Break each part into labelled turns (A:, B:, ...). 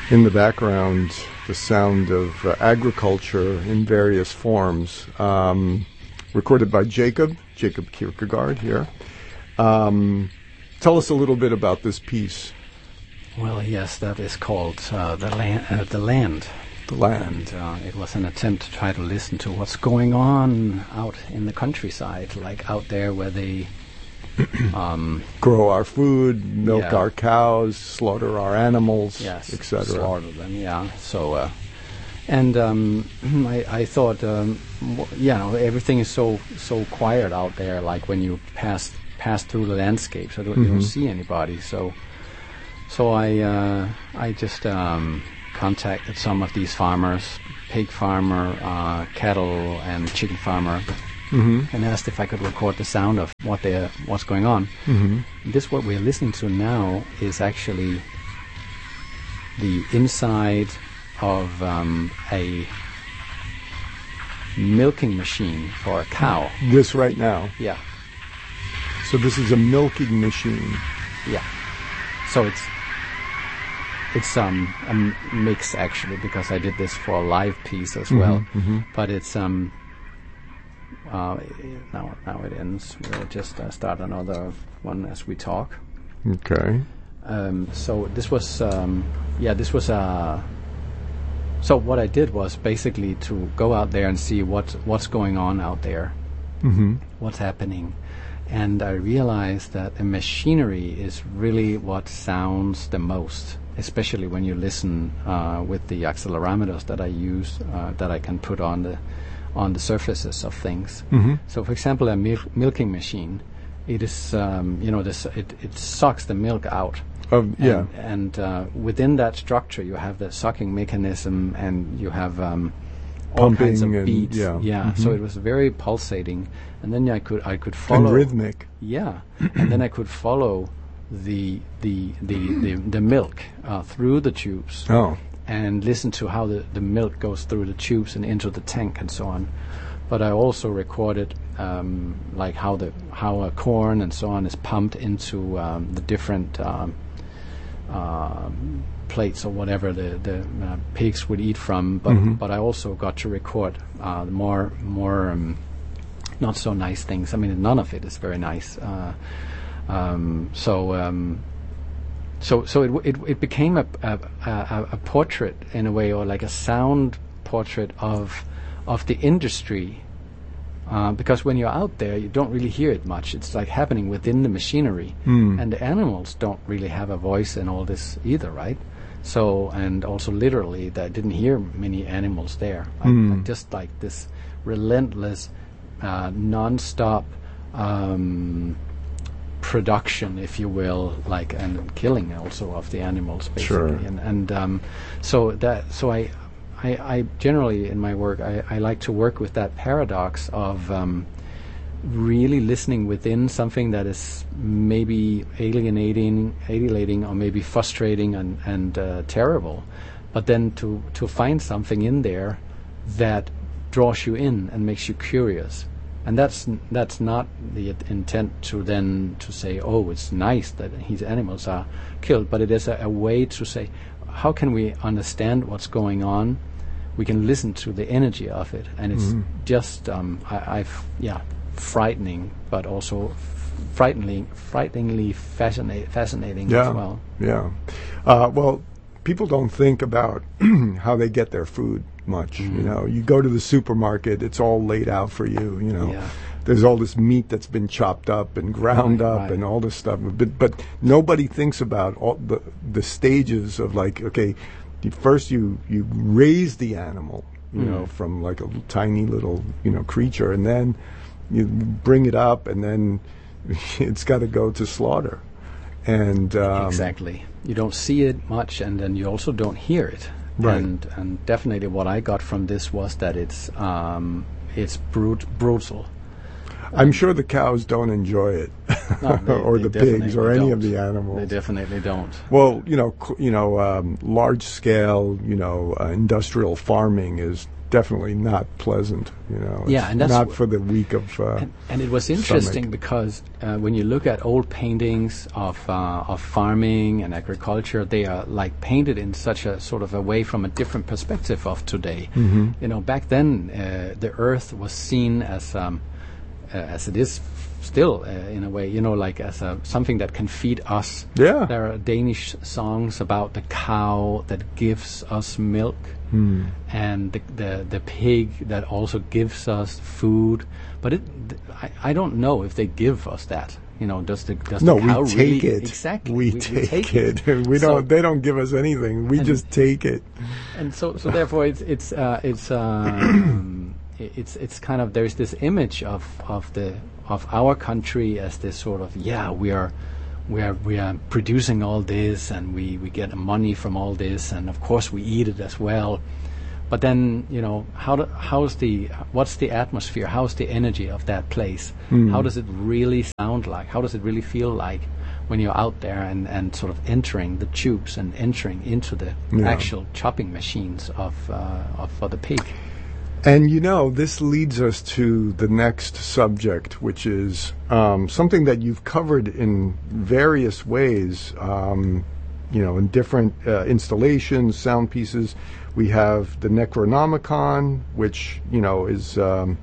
A: In the background, the sound of agriculture in various forms, recorded by Jacob Kierkegaard here. Tell us a little bit about this piece.
B: Well, yes, that is called The Land.
A: The Land.
B: And it was an attempt to try to listen to what's going on out in the countryside, like out there where they
A: grow our food, milk our cows, slaughter our animals,
B: yes,
A: etc.
B: Slaughter them, yeah. So, I thought, everything is so quiet out there. Like when you pass through the landscape, so you don't see anybody. So I just contacted some of these farmers, pig farmer, cattle and chicken farmer. And asked if I could record the sound of what's going on. This, what we're listening to now, is actually the inside of a milking machine for a cow.
A: This right now?
B: Yeah.
A: So this is a milking machine?
B: Yeah. So it's a mix, actually, because I did this for a live piece as well. But it's now it ends. We'll just start another one as we talk.
A: Okay.
B: So this was, so what I did was basically to go out there and see what's going on out there, what's happening, and I realized that the machinery is really what sounds the most, especially when you listen with the accelerometers that I use, that I can put on the surfaces of things. So, for example, a milking machine, it is, it sucks the milk out. And within that structure, you have the sucking mechanism, and you have all kinds of beats. So it was very pulsating, and then I could follow.
A: And rhythmic.
B: Yeah, and then I could follow the milk through the tubes.
A: Oh.
B: And listen to how the milk goes through the tubes and into the tank and so on. But I also recorded like how a corn and so on is pumped into the different plates or whatever the pigs would eat from. But I also got to record more not so nice things. I mean, none of it is very nice. So it became a portrait in a way, or like a sound portrait of the industry, because when you're out there, you don't really hear it much. It's like happening within the machinery, and the animals don't really have a voice in all this either, right? So, and also literally, I didn't hear many animals there. Like just like this relentless, non-stop production, if you will, like, and killing also of the animals, basically.
A: Sure.
B: So I generally in my work I like to work with that paradox of really listening within something that is maybe alienating or maybe frustrating and terrible, but then to find something in there that draws you in and makes you curious. And that's not the intent to say, oh, it's nice that these animals are killed, but it is a way to say, how can we understand what's going on? We can listen to the energy of it, and it's just frightening, but also frighteningly fascinating as well.
A: Yeah. Well, people don't think about how they get their food much. You go to the supermarket, it's all laid out for you. There's all this meat that's been chopped up and ground up and all this stuff. But nobody thinks about all the stages of, like, okay, first you raise the animal, from like a tiny little creature, and then you bring it up, and then it's got to go to slaughter. And
B: exactly, you don't see it much, and then you also don't hear it.
A: Right.
B: And definitely what I got from this was that it's brutal.
A: I'm sure the cows don't enjoy it, or the pigs, or any of the animals.
B: They definitely don't.
A: Well, large scale, industrial farming is definitely not pleasant.
B: Yeah, and that's
A: not for the weak of.
B: And it was interesting
A: stomach.
B: because when you look at old paintings of farming and agriculture, they are like painted in such a sort of a way from a different perspective of today. Back then the earth was seen as it is still in a way, like as something that can feed us.
A: Yeah.
B: There are Danish songs about the cow that gives us milk, and the pig that also gives us food. But I don't know if they give us that. Does the cow
A: we take
B: really,
A: it.
B: Exactly.
A: We take it. We don't. They don't give us anything. We just take it.
B: And so therefore, it's kind of, there's this image of our country as this sort of, we are producing all this, and we get money from all this, and of course we eat it as well. But then, what's the atmosphere? How's the energy of that place? How does it really sound like? How does it really feel like when you're out there and sort of entering the tubes and entering into the actual chopping machines for the pig?
A: And this leads us to the next subject, which is something that you've covered in various ways, in different installations, sound pieces. We have the Necronomicon, which, is,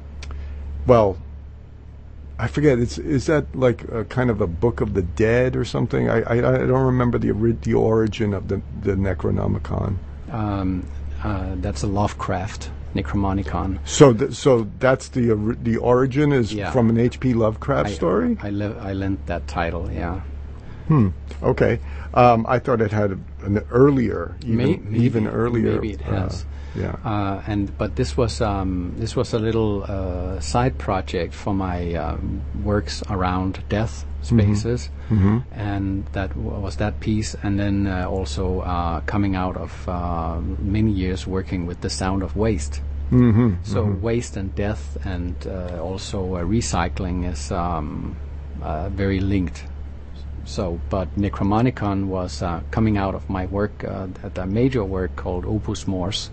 A: I forget, is that like a kind of a Book of the Dead or something? I don't remember the origin of the Necronomicon.
B: That's a Lovecraft. Necromonicon.
A: So that's the origin is from an H.P. Lovecraft story?
B: I lent that title, yeah.
A: Okay. I thought it had an earlier, even earlier.
B: Maybe it has. But this was a little side project for my works around death spaces, and that was that piece, and then also coming out of many years working with the sound of waste. Waste and death, and also recycling is very linked. But Necromonicon was coming out of my work, at a major work called Opus Mors,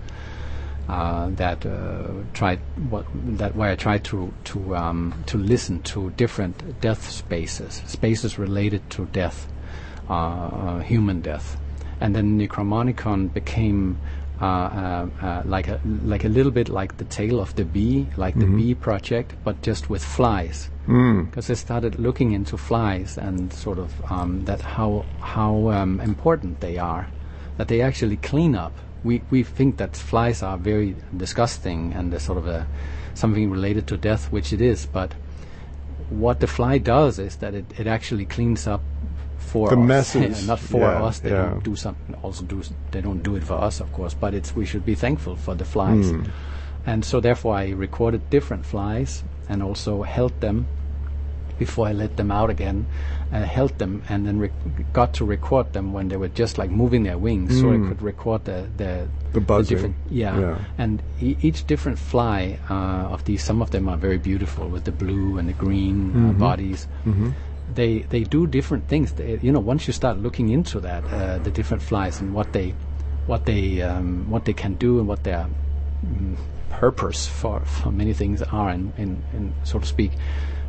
B: where I tried to listen to different death spaces related to death, human death, and then Necromonicon became like a little bit like the Tale of the Bee, like the Bee Project, but just with flies. Because I started looking into flies and sort of that how important they are, that they actually clean up. We think that flies are very disgusting and they're sort of something related to death, which it is. But what the fly does is that it actually cleans up for
A: the
B: us,
A: messes,
B: not for us. They don't do something. They don't do it for us, of course. But we should be thankful for the flies. And so therefore I recorded different flies and also held them before I let them out again. Held them and then got to record them when they were just like moving their wings, so I could record the
A: buzzing.
B: And each different fly of these, some of them are very beautiful with the blue and the green bodies. They do different things. Once you start looking into that, the different flies and what they can do and what their purpose for many things are, in so to speak.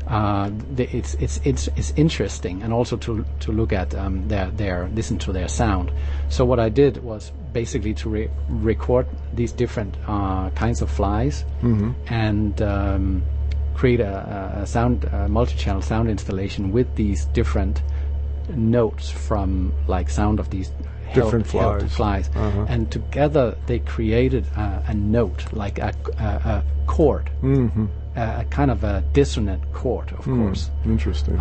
B: It's interesting, and also to look at listen to their sound. So what I did was basically to record these different kinds of flies and create a sound multi-channel sound installation with these different notes from like sound of these
A: different flies.
B: And together they created a note, like a chord. A kind of a dissonant chord, of course.
A: Interesting.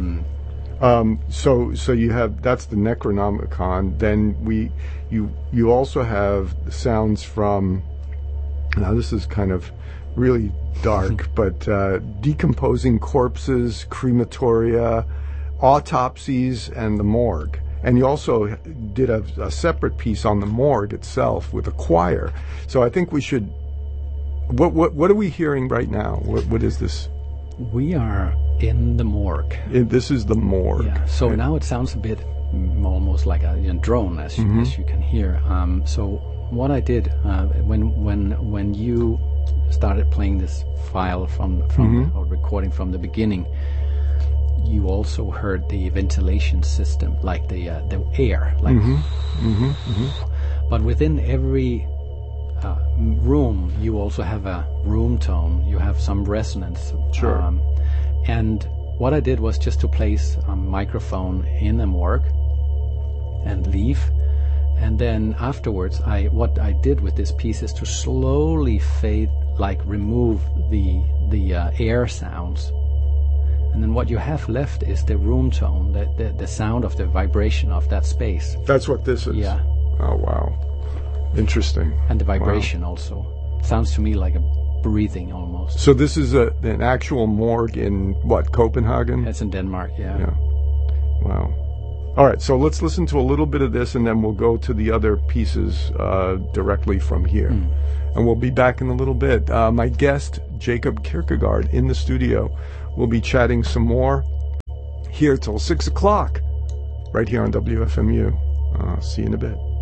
A: So you have, that's the Necronomicon. Then you also have sounds from, now this is kind of really dark, but decomposing corpses, crematoria, autopsies, and the morgue. And you also did a separate piece on the morgue itself with a choir. So I think we should. What are we hearing right now? What is this?
B: We are in the morgue.
A: This is the morgue.
B: Yeah. So now it sounds a bit almost like a drone, as you can hear. So what I did when you started playing this file from or recording from the beginning, you also heard the ventilation system, like the air, like. But within every room, you also have a room tone. You have some resonance.
A: Sure.
B: And what I did was just to place a microphone in a morgue and leave. And then afterwards, what I did with this piece is to slowly remove the air sounds. And then what you have left is the room tone, the sound of the vibration of that space.
A: That's what this is?
B: Yeah.
A: Oh, wow. Interesting.
B: And the vibration also. Sounds to me like a breathing almost.
A: So this is an actual morgue in, what, Copenhagen?
B: It's in Denmark, yeah.
A: Yeah. Wow. All right, so let's listen to a little bit of this, and then we'll go to the other pieces directly from here. And we'll be back in a little bit. My guest, Jacob Kierkegaard, in the studio. We'll be chatting some more here till 6 o'clock, right here on WFMU. See you in a bit.